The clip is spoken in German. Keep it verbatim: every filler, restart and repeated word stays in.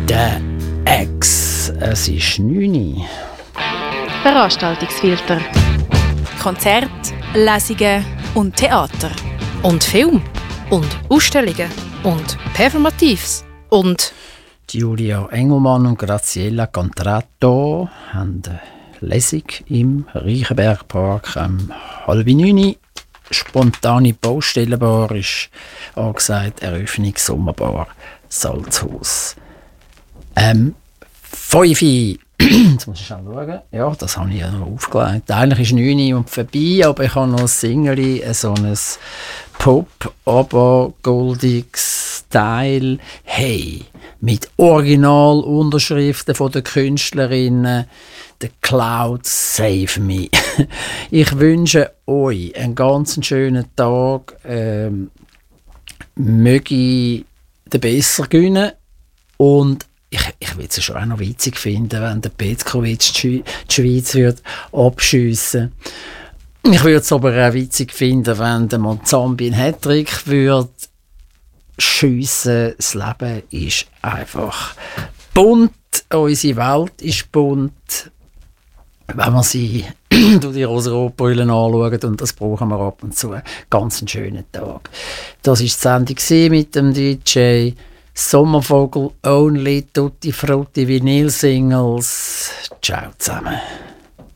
Der Ex. Es ist neun Uhr. Veranstaltungsfilter. Konzert, Lesungen und Theater. Und Film. Und Ausstellungen. Und Performatives. Und Julia Engelmann und Graziella Contratto haben eine Lesung im Reichenbergpark am halb neun Uhr. Spontane Baustellenbar ist angesagt, Eröffnung Sommerbar Salzhaus. Ähm, fünf Uhr. Jetzt muss ich schnell schauen. Ja, das habe ich ja noch aufgelegt. Eigentlich ist neun Uhr und vorbei, aber ich habe noch ein Singeli, so ein Pop, aber goldiges Style. Hey, mit Originalunterschriften von den Künstlerinnen. The Cloud Save Me. Ich wünsche euch einen ganz schönen Tag. Ähm, möge den besser gönnen. Und ich, ich würde es schon auch noch witzig finden, wenn der Petkovic die, die Schweiz wird abschiessen. Ich würde es aber auch witzig finden, wenn der Monzambi einen Hattrick würde schiessen. Das Leben ist einfach bunt. Unsere Welt ist bunt. Wenn man sie durch die rosa-rot-Brille anschaut, und das brauchen wir ab und zu. Ganz einen schönen Tag. Das war die Sendung mit dem D J Sommervogel, Only Tutti Frutti Vinyl Singles. Ciao zusammen.